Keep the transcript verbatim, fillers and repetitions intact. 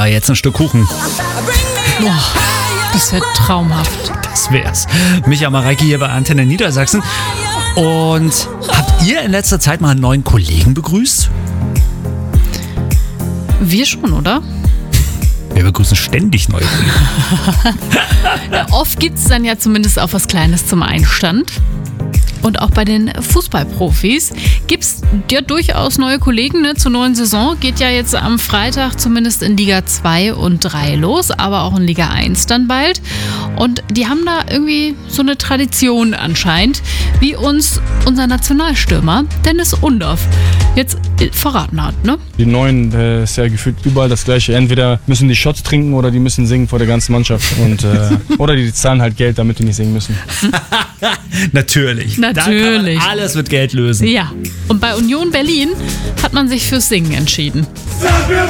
Oh, jetzt ein Stück Kuchen. Boah, das wird traumhaft. Das wär's. Micha Mareike hier bei Antenne Niedersachsen. Und habt ihr in letzter Zeit mal einen neuen Kollegen begrüßt? Wir schon, oder? Wir begrüßen ständig neue Kollegen. Ja, oft gibt es dann ja zumindest auch was Kleines zum Einstand. Und auch bei den Fußballprofis gibt es ja durchaus neue Kollegen. Ne? Zur neuen Saison geht ja jetzt am Freitag zumindest in Liga zwei und drei los, aber auch in Liga eins dann bald. Und die haben da irgendwie so eine Tradition anscheinend, wie uns unser Nationalstürmer Dennis Undorf jetzt verraten hat. Ne? Die Neuen äh, ist ja gefühlt überall das Gleiche. Entweder müssen die Shots trinken oder die müssen singen vor der ganzen Mannschaft. Und, äh, oder die zahlen halt Geld, damit die nicht singen müssen. Natürlich. Natürlich. Da kann man alles mit Geld lösen. Ja. Und bei Union Berlin hat man sich fürs Singen entschieden. Sag mir,